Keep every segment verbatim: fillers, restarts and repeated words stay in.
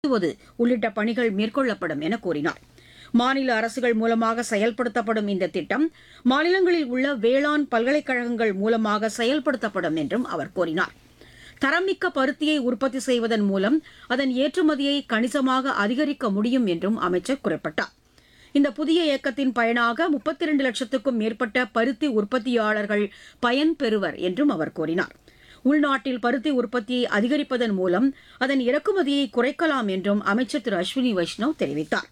நடத்துவது உள்ளிட்ட பணிகள் மேற்கொள்ளப்படும் என கூறினார். மாநில அரசுகள் மூலமாக செயல்படுத்தப்படும் இந்த திட்டம் மாநிலங்களில் உள்ள வேளாண் பல்கலைக்கழகங்கள் மூலமாக செயல்படுத்தப்படும் என்றும் அவர் கூறினார். தரம்மிக்க பருத்தியை உற்பத்தி செய்வதன் மூலம் அதன் ஏற்றுமதியை கணிசமாக அதிகரிக்க முடியும் என்றும் அமைச்சர் குறிப்பிட்டார். இந்த புதிய இயக்கத்தின் பயனாக முப்பத்தி இரண்டு லட்சத்துக்கும் மேற்பட்ட பருத்தி உற்பத்தியாளர்கள் பயன்பெறுவர் என்றும் அவர் கூறினார். உள்நாட்டில் பருத்தி உற்பத்தியை அதிகரிப்பதன் மூலம் அதன் இறக்குமதியை குறைக்கலாம் என்றும் அமைச்சர் திரு அஸ்வினி வைஷ்ணவ் தெரிவித்தார்.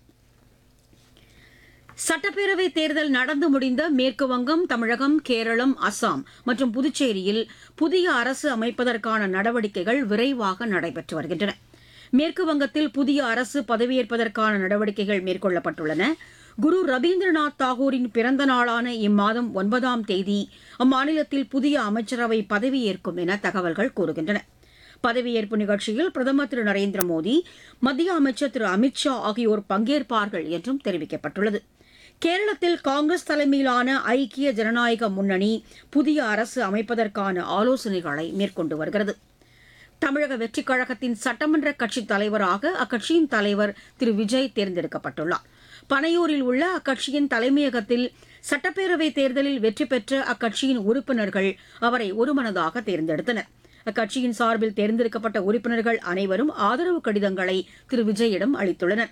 சட்டப்பேரவைத் தேர்தல் நடந்து முடிந்த மேற்குவங்கம், தமிழகம், கேரளம், அஸ்ஸாம் மற்றும் புதுச்சேரியில் புதிய அரசு அமைப்பதற்கான நடவடிக்கைகள் விரைவாக நடைபெற்று வருகின்றன. மேற்குவங்கத்தில் புதிய அரசு பதவியேற்பதற்கான நடவடிக்கைகள் மேற்கொள்ளப்பட்டுள்ளன. குரு ரவீந்திரநாத் தாகூரின் பிறந்த நாளான இம்மாதம் ஒன்பதாம் தேதி அம்மாநிலத்தில் புதிய அமைச்சரவை பதவியேற்கும் என தகவல்கள் கூறுகின்றன. பதவியேற்பு நிகழ்ச்சியில் பிரதமர் திரு நரேந்திர மோடி, மத்திய அமைச்சர் திரு அமித் ஷா ஆகியோர் பங்கேற்பார்கள் என்றும் தெரிவிக்கப்பட்டுள்ளது. கேரளத்தில் காங்கிரஸ் தலைமையிலான ஐக்கிய ஜனநாயக முன்னணி புதிய அரசு அமைப்பதற்கான ஆலோசனைகளை மேற்கொண்டு வருகிறது. தமிழக வெற்றிக் கழகத்தின் சட்டமன்ற கட்சித் தலைவராக அக்கட்சியின் தலைவர் திரு விஜய் தேர்ந்தெடுக்கப்பட்டுள்ளார். பனையூரில் உள்ள அக்கட்சியின் தலைமையகத்தில் சட்டப்பேரவைத் தேர்தலில் வெற்றி பெற்ற அக்கட்சியின் உறுப்பினர்கள் அவரை ஒருமனதாக தேர்ந்தெடுத்தனர். அக்கட்சியின் சார்பில் தேர்ந்தெடுக்கப்பட்ட உறுப்பினர்கள் அனைவரும் ஆதரவு கடிதங்களை திரு விஜயிடம் அளித்துள்ளனர்.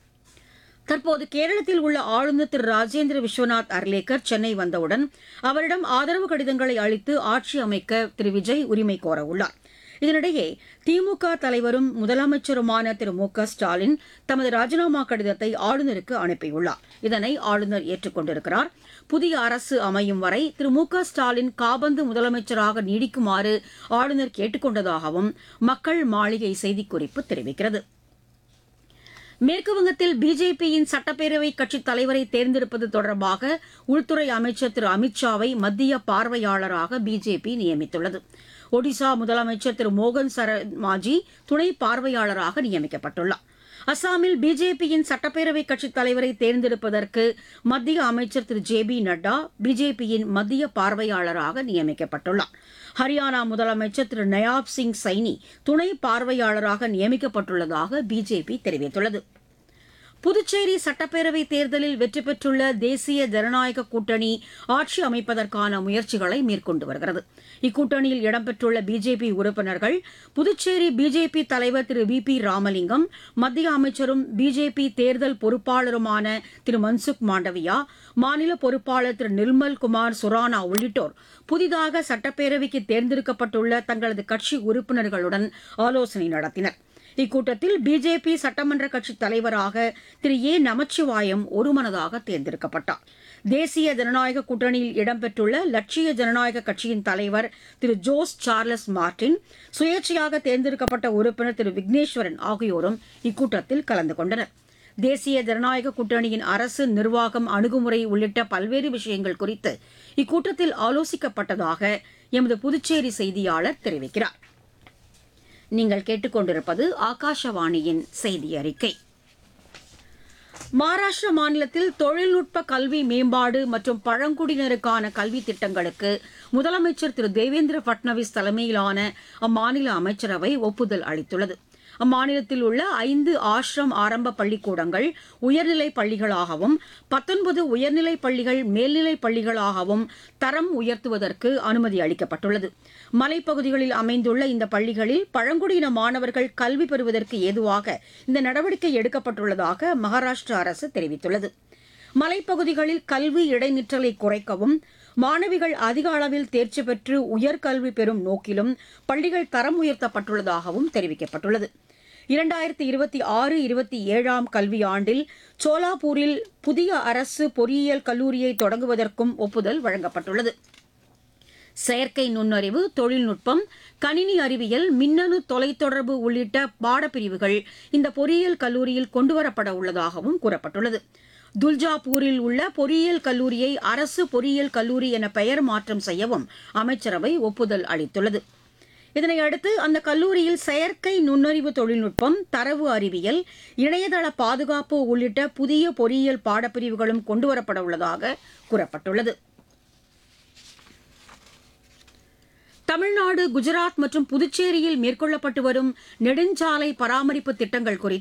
தற்போது கேரளத்தில் உள்ள ஆளுநர் திரு ராஜேந்திர விஸ்வநாத் அர்லேக்கர் சென்னை வந்தவுடன் அவரிடம் ஆதரவு கடிதங்களை அளித்து ஆட்சி அமைக்க திரு விஜய் உரிமை கோரவுள்ளார். இதனிடையே திமுக தலைவரும் முதலமைச்சருமான திரு மு க ஸ்டாலின் தமது ராஜினாமா கடிதத்தை ஆளுநருக்கு அனுப்பியுள்ளார். இதனை ஆளுநர் ஏற்றுக் கொண்டிருக்கிறார். புதிய அரசு அமையும் வரை திரு மு க ஸ்டாலின் காபந்து முதலமைச்சராக நீடிக்குமாறு ஆளுநர் கேட்டுக் கொண்டதாகவும் மக்கள் மாளிகை செய்திக்குறிப்பு தெரிவிக்கிறது. மேற்குவங்கத்தில் பிஜேபியின் சட்டப்பேரவை கட்சித் தலைவரை தேர்ந்தெடுப்பது தொடர்பாக உள்துறை அமைச்சர் திரு அமித் ஷாவை மத்திய பார்வையாளராக பிஜேபி நியமித்துள்ளது. ஒடிசா முதலமைச்சர் திரு மோகன் சரமாஜி துணை பார்வையாளராக நியமிக்கப்பட்டுள்ளார். அஸ்ஸாமில் பிஜேபியின் சட்டப்பேரவை கட்சித் தலைவரை தேர்ந்தெடுப்பதற்கு மத்திய அமைச்சர் திரு ஜே பி நட்டா பிஜேபியின் மத்திய பார்வையாளராக நியமிக்கப்பட்டுள்ளார். ஹரியானா முதலமைச்சர் திரு நயாப் சிங் சைனி துணை பார்வையாளராக நியமிக்கப்பட்டுள்ளதாக பிஜேபி தெரிவித்துள்ளது. புதுச்சேரி சட்டப்பேரவைத் தேர்தலில் வெற்றி பெற்றுள்ள தேசிய ஜனநாயக கூட்டணி ஆட்சி அமைப்பதற்கான முயற்சிகளை மேற்கொண்டு வருகிறது. இக்கூட்டணியில் இடம்பெற்றுள்ள பிஜேபி உறுப்பினர்கள் புதுச்சேரி பிஜேபி தலைவர் திரு வி பி ராமலிங்கம், மத்திய அமைச்சரும் பிஜேபி தேர்தல் பொறுப்பாளருமான திரு மன்சுக் மாண்டவியா, மாநில பொறுப்பாளர் திரு நிர்மல் குமார் சுரானா உள்ளிட்டோர் புதிதாக சட்டப்பேரவைக்கு தேர்ந்தெடுக்கப்பட்டுள்ள தங்களது கட்சி உறுப்பினர்களுடன் ஆலோசனை நடத்தினர். இக்கூட்டத்தில் பிஜேபி சட்டமன்ற கட்சித் தலைவராக திரு ஏ நமச்சிவாயம் ஒருமனதாக தேர்ந்தெடுக்கப்பட்டார். தேசிய ஜனநாயக கூட்டணியில் இடம்பெற்றுள்ள லட்சிய ஜனநாயக கட்சியின் தலைவர் திரு ஜோஸ் சார்லஸ் மார்டின், சுயேட்சையாக தேர்ந்தெடுக்கப்பட்ட உறுப்பினர் திரு விக்னேஸ்வரன் ஆகியோரும் இக்கூட்டத்தில் கலந்து கொண்டனர். தேசிய ஜனநாயக கூட்டணியின் அரசு நிர்வாகம், அணுகுமுறை உள்ளிட்ட பல்வேறு விஷயங்கள் குறித்து இக்கூட்டத்தில் ஆலோசிக்கப்பட்டதாக எமது புதுச்சேரி செய்தியாளர் தெரிவிக்கிறார். நீங்கள் கேட்டுக்கொண்டிருப்பது ஆகாஷவாணியின் செய்தி அறிக்கை. மகாராஷ்டிர மாநிலத்தில் தொழில்நுட்ப கல்வி மேம்பாடு மற்றும் பழங்குடியினருக்கான கல்வி திட்டங்களுக்கு முதலமைச்சர் திரு தேவேந்திர பட்னவிஸ் தலைமையிலான அம்மாநில அமைச்சரவை ஒப்புதல் அளித்துள்ளது. அம்மாநிலத்தில் உள்ள ஐந்து ஆசிரம் ஆரம்ப பள்ளிக்கூடங்கள் உயர்நிலைப் பள்ளிகளாகவும் பத்தொன்பது உயர்நிலைப் பள்ளிகள் மேல்நிலைப் பள்ளிகளாகவும் தரம் உயர்த்துவதற்கு அனுமதி அளிக்கப்பட்டுள்ளது. மலைப்பகுதிகளில் அமைந்துள்ள இந்த பள்ளிகளில் பழங்குடியின மாணவர்கள் கல்வி பெறுவதற்கு ஏதுவாக இந்த நடவடிக்கை எடுக்கப்பட்டுள்ளதாக மகாராஷ்டிரா அரசு தெரிவித்துள்ளது. மலைப்பகுதிகளில் கல்வி இடைநிற்றலை குறைக்கவும், மாணவிகள் அதிக அளவில் தேர்ச்சி பெற்று உயர்கல்வி பெறும் நோக்கிலும் பள்ளிகள் தரம் உயர்த்தப்பட்டுள்ளதாகவும் தெரிவிக்கப்பட்டுள்ளது. இரண்டாயிரத்தி இருபத்தி ஆறு இருபத்தி ஏழாம் கல்வியாண்டில் சோலாப்பூரில் புதிய அரசு பொறியியல் கல்லூரியை தொடங்குவதற்கும் ஒப்புதல் வழங்கப்பட்டுள்ளது. செயற்கை நுண்ணறிவு, தொழில்நுட்பம், கணினி அறிவியல், மின்னணு தொலைத்தொடர்பு உள்ளிட்ட பாடப்பிரிவுகள் இந்த பொறியியல் கல்லூரியில் கொண்டுவரப்பட உள்ளதாகவும் கூறப்பட்டுள்ளது. துல்ஜாபூரில் உள்ள பொறியியல் கல்லூரியை அரசு பொறியியல் கல்லூரி என பெயர் மாற்றம் செய்யவும் அமைச்சரவை ஒப்புதல் அளித்துள்ளது. இதனையடுத்து அந்த கல்லூரியில் செயற்கை நுண்ணறிவு தொழில்நுட்பம், தரவு அறிவியல், இணையதள பாதுகாப்பு உள்ளிட்ட புதிய பொறியியல் பாடப்பிரிவுகளும் கொண்டுவரப்பட உள்ளதாக கூறப்பட்டுள்ளது. தமிழ்நாடு, குஜராத் மற்றும் புதுச்சேரியில் மேற்கொள்ளப்பட்டு வரும் நெடுஞ்சாலை பராமரிப்பு திட்டங்கள் குறித்து